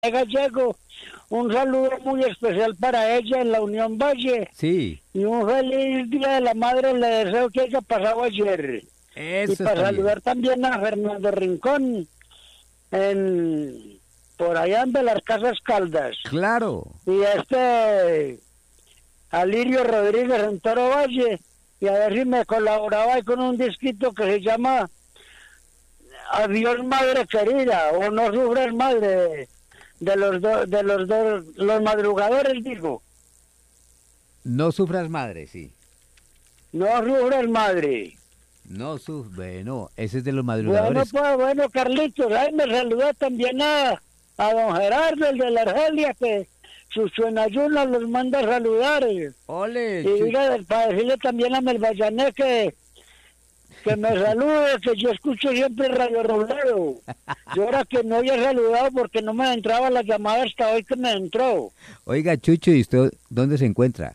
Gallego. Un saludo muy especial para ella en la Unión Valle. Sí. Y un feliz Día de la Madre le deseo que haya pasado ayer. Eso Y para está saludar también a Fernando Rincón, por allá en Belarcasas Caldas. Claro. Y a Lirio Rodríguez en Toro Valle. Y a ver si me colaboraba ahí con un disquito que se llama Adiós Madre Querida, o No Sufras Madre, de los madrugadores, digo. No sufras madre, sí. No sufras madre. Bueno, ese es de los madrugadores. Bueno, Carlitos, ahí me saluda también a don Gerardo, el de la Argelia, que Chucho en ayunas los manda a saludar. Ole. Y diga, para decirle también a Melbayané que me salude, que yo escucho siempre Radio Robledo. Yo ahora que no había saludado porque no me entraba la llamada hasta hoy que me entró. Oiga, Chucho, ¿y usted dónde se encuentra?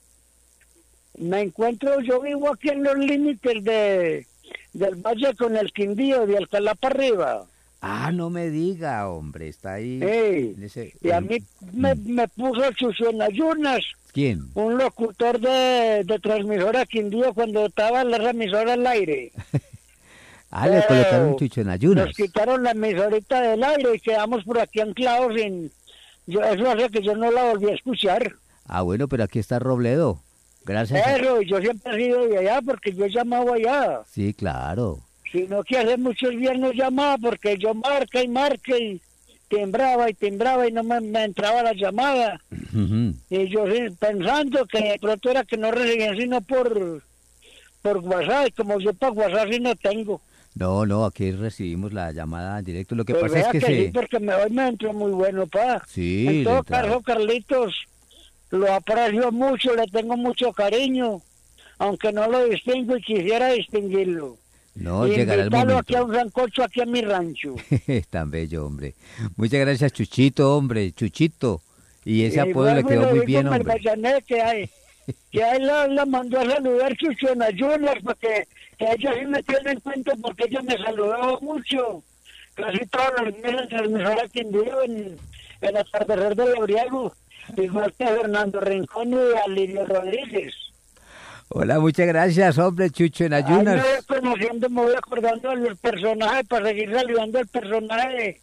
Yo vivo aquí en los límites del Valle con el Quindío, de Alcalá para arriba. Ah, no me diga, hombre, está ahí. Y a mí me puso Chucho en ayunas. ¿Quién? Un locutor de transmisora Quindío cuando estaba la emisora al aire. Le colocaron Chucho en ayunas. Nos quitaron la emisorita del aire y quedamos por aquí anclados eso hace que yo no la volví a escuchar. Ah, bueno, pero aquí está Robledo. Gracias. Pero yo siempre he sido de allá porque yo he llamado allá. Sí, claro. Sino que hace muchos días no llamaba porque yo marca y timbraba y no me entraba la llamada. Uh-huh. Y yo pensando que de pronto era que no recibían sino por WhatsApp, y como yo para WhatsApp sí no tengo. No, aquí recibimos la llamada en directo. Lo que Pues pasa es que sí, porque hoy me entró muy bueno, pa. Sí. En todo caso, Carlitos, lo aprecio mucho, le tengo mucho cariño, aunque no lo distingo y quisiera distinguirlo. No, llegará el momento. Aquí a un sancocho, aquí a mi rancho. Tan bello, hombre. Muchas gracias, Chuchito, hombre, Chuchito. Y ese apodo le quedó muy bien, hombre. Que ahí la mandó a saludar Chucho en ayunas, porque ella sí me tiene en cuenta porque ella me saludaba mucho. Casi todos los días en transmisora Quindío, en el atardecer del Lauriago, igual que a Fernando Rincón y a Lirio Rodríguez. Hola, muchas gracias, hombre, Chucho en ayunas. Me voy conociendo, me voy acordando de los personajes para seguir saludando el personaje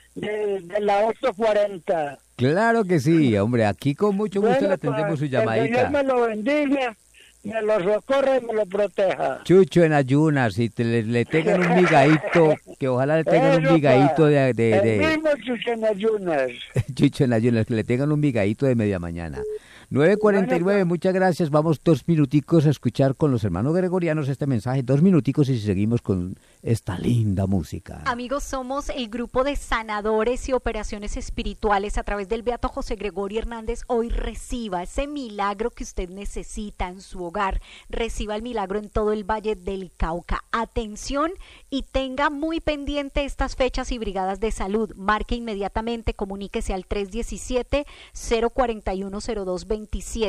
de la 840. Claro que sí, hombre, aquí con mucho gusto le atendemos su llamadita. Que Dios me lo bendiga, me lo socorra y me lo proteja. Chucho en ayunas, y le tengan un migadito, que ojalá le tengan un migadito de... El mismo Chucho en ayunas. Chucho en ayunas, que le tengan un migadito de media mañana. 9:49, muchas gracias. Vamos 2 minuticos a escuchar con los hermanos gregorianos este mensaje. 2 minuticos y seguimos con esta linda música. Amigos, somos el grupo de sanadores y operaciones espirituales a través del Beato José Gregorio Hernández. Hoy reciba ese milagro que usted necesita en su hogar. Reciba el milagro en todo el Valle del Cauca. Atención y tenga muy pendiente estas fechas y brigadas de salud. Marque inmediatamente, comuníquese al 317-041-0227.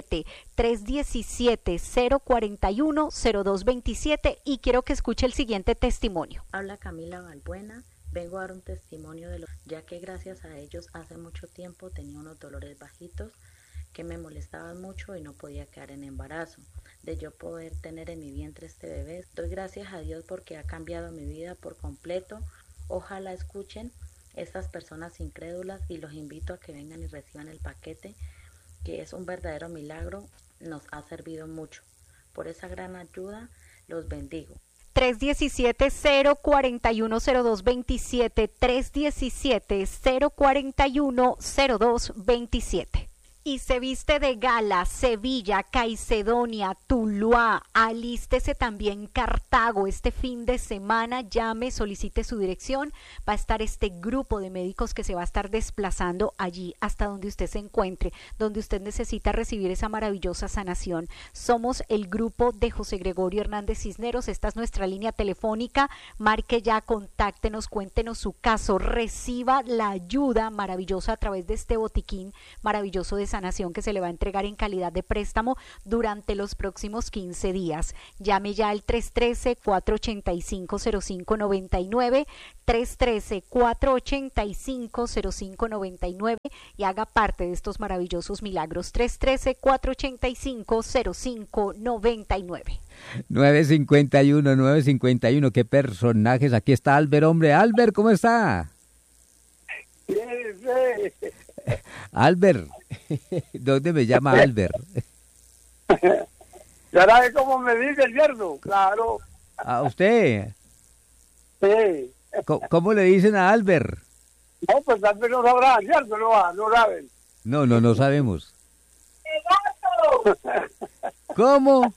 317-041-0227 y quiero que escuche el siguiente testimonio. Habla Camila Balbuena, vengo a dar un testimonio ya que gracias a ellos hace mucho tiempo tenía unos dolores bajitos que me molestaban mucho y no podía quedar en embarazo. De yo poder tener en mi vientre este bebé, doy gracias a Dios porque ha cambiado mi vida por completo. Ojalá escuchen estas personas incrédulas y los invito a que vengan y reciban el paquete, que es un verdadero milagro, nos ha servido mucho. Por esa gran ayuda, los bendigo. 317-041-0227, 317-041-0227. Y se viste de gala Sevilla, Caicedonia, Tuluá, alístese también Cartago este fin de semana, llame, solicite su dirección, va a estar este grupo de médicos que se va a estar desplazando allí hasta donde usted se encuentre, donde usted necesita recibir esa maravillosa sanación. Somos el grupo de José Gregorio Hernández Cisneros, esta es nuestra línea telefónica, marque ya, contáctenos, cuéntenos su caso, reciba la ayuda maravillosa a través de este botiquín maravilloso de sanación sanación que se le va a entregar en calidad de préstamo durante los próximos 15 días. Llame ya al 313-485-0599, 313-485-0599 y haga parte de estos maravillosos milagros. 313-485-0599. 951, qué personajes. Aquí está Albert, hombre. Albert, ¿cómo está? Bien. Albert, ¿dónde me llama Albert? ¿Ya sabe cómo me dice, cierto? Claro. ¿A usted? Sí. ¿Cómo le dicen a Albert? No, pues tal vez no sabrá, ¿cierto? No saben. No sabemos. ¿Cómo?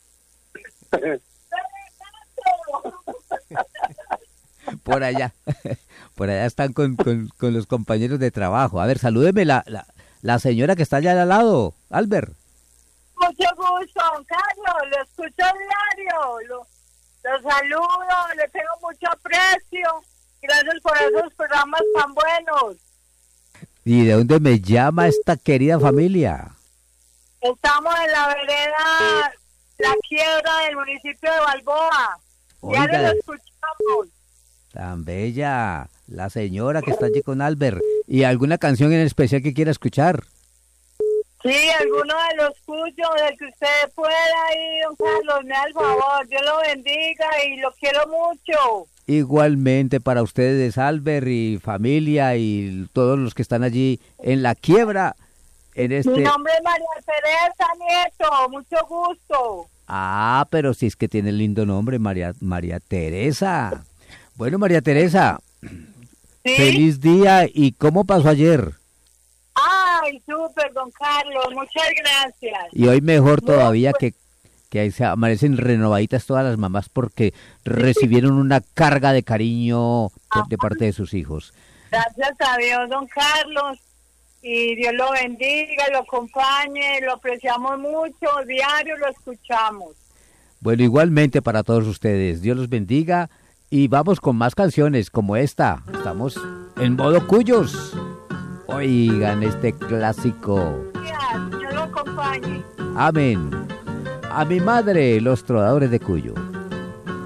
Por allá están con los compañeros de trabajo. A ver, salúdeme la señora que está allá al lado, Albert. Mucho gusto, don Carlos, lo escucho diario, lo saludo, le tengo mucho aprecio, gracias por esos programas tan buenos. ¿Y de dónde me llama esta querida familia? Estamos en la vereda La Quiebra del municipio de Balboa. Oiga, Ya lo escuchamos. tan bella, la señora que está allí con Albert. ¿Y alguna canción en especial que quiera escuchar? Sí, alguno de los cuyos, del que usted pueda ir, don Carlos, me da el favor, Dios lo bendiga y lo quiero mucho. Igualmente para ustedes, Albert y familia y todos los que están allí en La Quiebra. Mi nombre es María Teresa Nieto, mucho gusto. Ah, pero si es que tiene lindo nombre, María Teresa. Bueno, María Teresa, ¿Sí? Feliz día. ¿Y cómo pasó ayer? Ay, súper, don Carlos, muchas gracias. Y hoy mejor todavía que ahí se amanecen renovaditas todas las mamás porque recibieron una carga de cariño de parte de sus hijos. Gracias a Dios, don Carlos, y Dios lo bendiga, lo acompañe, lo apreciamos mucho, diario lo escuchamos. Bueno, igualmente para todos ustedes, Dios los bendiga y vamos con más canciones como esta. Estamos en modo cuyos. Oigan este clásico. Dios lo acompañe. Amén. A mi madre, los trovadores de Cuyo.